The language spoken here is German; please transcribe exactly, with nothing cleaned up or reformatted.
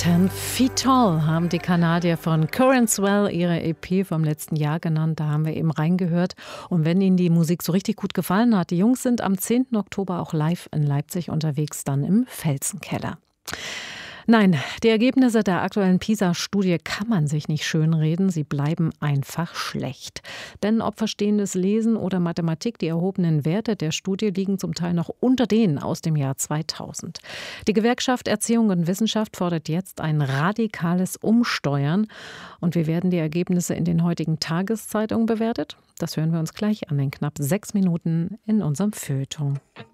Ten Feet Tall haben die Kanadier von Currentswell ihre E P vom letzten Jahr genannt. Da haben wir eben reingehört. Und wenn Ihnen die Musik so richtig gut gefallen hat, die Jungs sind am zehnten Oktober auch live in Leipzig unterwegs, dann im Felsenkeller. Nein, die Ergebnisse der aktuellen PISA-Studie kann man sich nicht schönreden. Sie bleiben einfach schlecht. Denn ob verstehendes Lesen oder Mathematik, die erhobenen Werte der Studie liegen zum Teil noch unter denen aus dem Jahr zweitausend. Die Gewerkschaft Erziehung und Wissenschaft fordert jetzt ein radikales Umsteuern. Und wie werden die Ergebnisse in den heutigen Tageszeitungen bewertet? Das hören wir uns gleich an in knapp sechs Minuten in unserem Feuilleton.